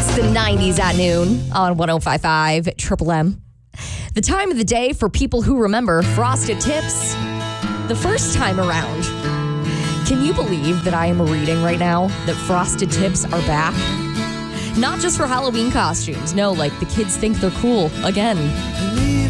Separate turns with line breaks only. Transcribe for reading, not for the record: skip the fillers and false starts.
It's the 90s at noon on 105.5 Triple M. The time of the day for people who remember Frosted Tips the first time around. Can you believe that I am reading right now that Frosted Tips are back? Not just for Halloween costumes. No, like the kids think they're cool again.